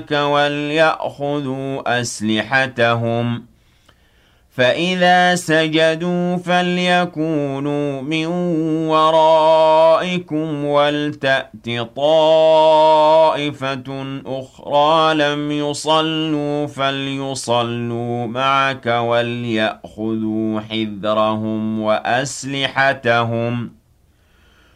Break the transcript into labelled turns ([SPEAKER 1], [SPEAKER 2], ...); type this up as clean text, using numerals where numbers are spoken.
[SPEAKER 1] وَلْيَأْخُذُوا أَسْلِحَتَهُمْ ۖ فَإِذَا سَجَدُوا فَلْيَكُونُوا مِن وَرَائِكُمْ وَلْتَأْتِ طَائِفَةٌ أُخْرَىٰ لَمْ يُصَلُّوا فَلْيُصَلُّوا مَعَكَ وَلْيَأْخُذُوا حِذْرَهُمْ وَأَسْلِحَتَهُمْ ۗ